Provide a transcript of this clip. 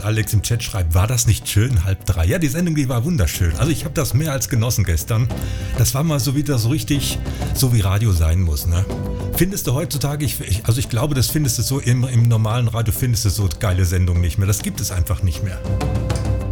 und Alex im Chat schreibt, war das nicht schön, 2:30? Ja, die Sendung, die war wunderschön. Also ich habe das mehr als genossen gestern. Das war mal so wieder so richtig, so wie Radio sein muss, ne? Findest du heutzutage, ich glaube, das findest du so im normalen Radio, findest du so geile Sendungen nicht mehr. Das gibt es einfach nicht mehr.